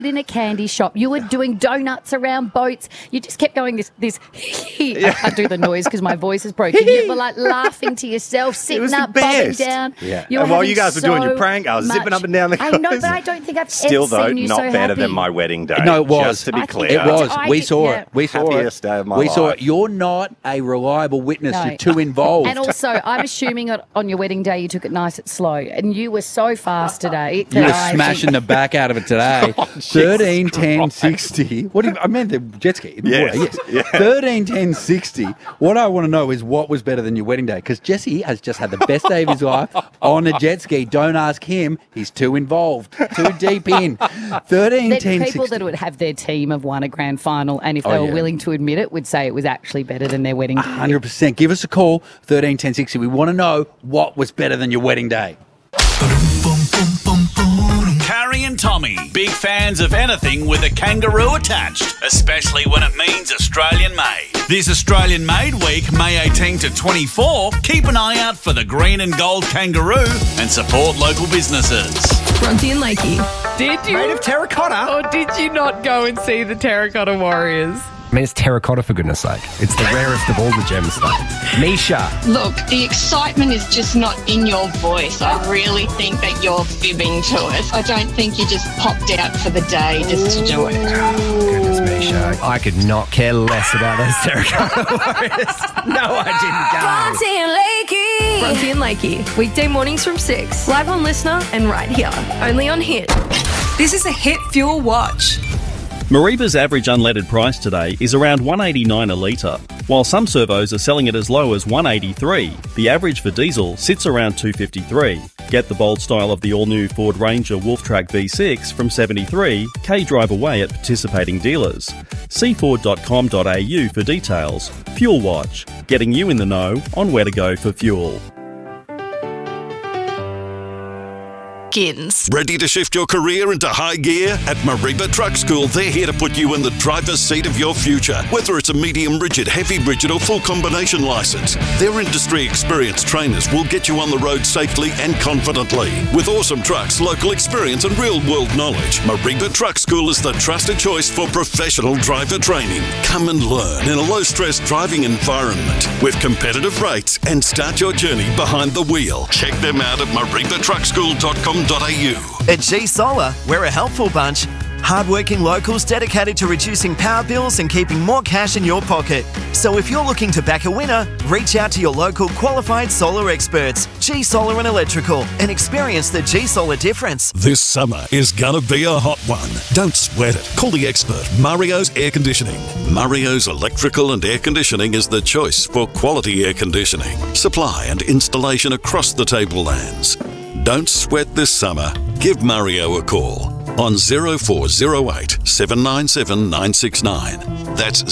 in a candy shop. You were doing donuts around boats. You just kept going this I can't do the noise because my voice is broken. You were like laughing to yourself, sitting up, bobbing down. Yeah. And while you guys were doing your prank, I was zipping up and down the coast. I know, but I don't think I've Still, ever though, seen you not so better happy. than my wedding day. No, it was. Just to be clear. It was. We saw yeah. it. We saw Happiest it. day of my We saw life. it. You're not a reliable witness. No. You're too involved. And also, I'm assuming on your wedding day you took it nice and slow, and you were so fast today. You were that I smashing think- the back out of it today. 13, 10, 60. What do you, I meant the jet ski. In the Yes. water, yes. Yeah. 13, 10, 60. What I want to know is what was better than your wedding day? Because Jesse has just had the best day of his life on a jet ski. Don't ask him. He's too involved, too deep in. 13, There's 10, people 60. that would have their team have won a grand final, and if they were yeah. willing to admit it, would say it was actually better than their wedding day. 100%. Give us a call, 13, 10, 60. We want to know what was better than your wedding day. Carrie and Tommy, big fans of anything with a kangaroo attached, especially when it means Australian made. This Australian Made Week, May 18 to 24, keep an eye out for the green and gold kangaroo and support local businesses. Bronte and Lakey. Did you? Made of terracotta. Or did you not go and see the Terracotta Warriors? I mean, it's terracotta, for goodness sake. It's the rarest of all the gemstones. Misha. Look, the excitement is just not in your voice. I really think that you're fibbing to us. I don't think you just popped out for the day just to do it. Goodness, Misha. I could not care less about those terracotta warriors. No, I didn't go. Bronte and Lakey. Weekday mornings from 6. Live on Listener and right here. Only on Hit. This is a Hit Fuel Watch. Mariba's average unleaded price today is around $1.89 a litre, while some servos are selling it as low as $1.83. The average for diesel sits around $2.53. Get the bold style of the all-new Ford Ranger Wolftrack V6 from $73, K-Drive away at participating dealers. See Ford.com.au for details. Fuel Watch, getting you in the know on where to go for fuel. Ready to shift your career into high gear? At Mariba Truck School, they're here to put you in the driver's seat of your future. Whether it's a medium rigid, heavy rigid or full combination license, their industry experienced trainers will get you on the road safely and confidently. With awesome trucks, local experience and real world knowledge, Mariba Truck School is the trusted choice for professional driver training. Come and learn in a low stress driving environment with competitive rates and start your journey behind the wheel. Check them out at maribatruckschool.com.au. At G Solar, we're a helpful bunch. Hardworking locals dedicated to reducing power bills and keeping more cash in your pocket. So if you're looking to back a winner, reach out to your local qualified solar experts, G Solar and Electrical, and experience the G Solar difference. This summer is gonna be a hot one. Don't sweat it. Call the expert, Mario's Air Conditioning. Mario's Electrical and Air Conditioning is the choice for quality air conditioning, supply and installation across the tablelands. Don't sweat this summer. Give Mario a call on 0408 797 969. That's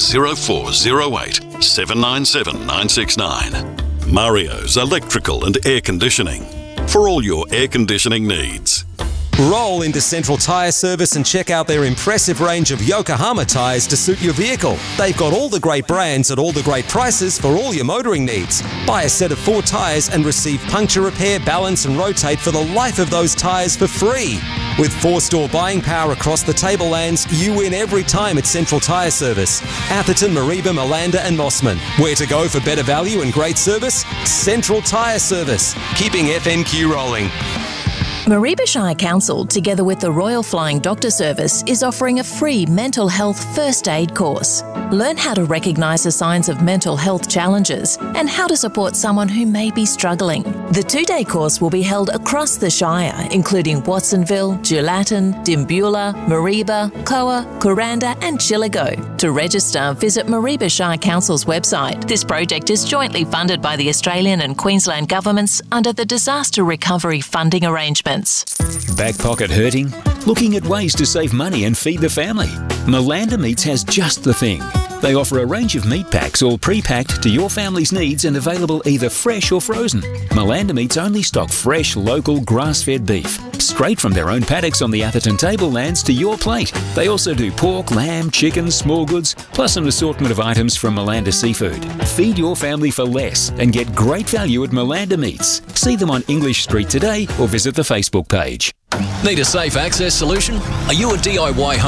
0408 797 969. Mario's Electrical and Air Conditioning for all your air conditioning needs. Roll into Central Tyre Service and check out their impressive range of Yokohama tyres to suit your vehicle. They've got all the great brands at all the great prices for all your motoring needs. Buy a set of 4 tyres and receive puncture repair, balance and rotate for the life of those tyres for free. With 4-store buying power across the tablelands, you win every time at Central Tyre Service. Atherton, Mariba, Malanda and Mossman. Where to go for better value and great service? Central Tyre Service. Keeping FNQ rolling. Mariba Shire Council, together with the Royal Flying Doctor Service, is offering a free mental health first aid course. Learn how to recognise the signs of mental health challenges and how to support someone who may be struggling. The 2-day course will be held across the Shire, including Watsonville, Gelatin, Dimbula, Mariba, Koa, Kuranda and Chillago. To register, visit Mariba Shire Council's website. This project is jointly funded by the Australian and Queensland governments under the Disaster Recovery Funding Arrangements. Back pocket hurting? Looking at ways to save money and feed the family? Malanda Meats has just the thing. They offer a range of meat packs all pre-packed to your family's needs and available either fresh or frozen. Malanda Meats only stock fresh, local, grass-fed beef, straight from their own paddocks on the Atherton tablelands to your plate. They also do pork, lamb, chicken, small goods, plus an assortment of items from Malanda Seafood. Feed your family for less and get great value at Malanda Meats. See them on English Street today or visit the Facebook page. Need a safe access solution? Are you a DIY